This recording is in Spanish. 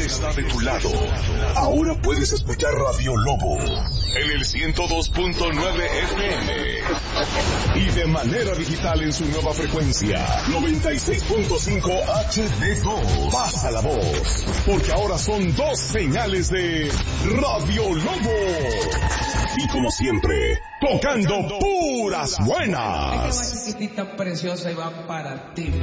está de tu lado. Ahora puedes escuchar Radio Lobo en el 102.9 FM y de manera digital en su nueva frecuencia 96.5 HD2. Pasa la voz, porque ahora son 2 señales de Radio Lobo. Y como siempre, tocando puras buenas. Esta chiquitita preciosa y va para ti.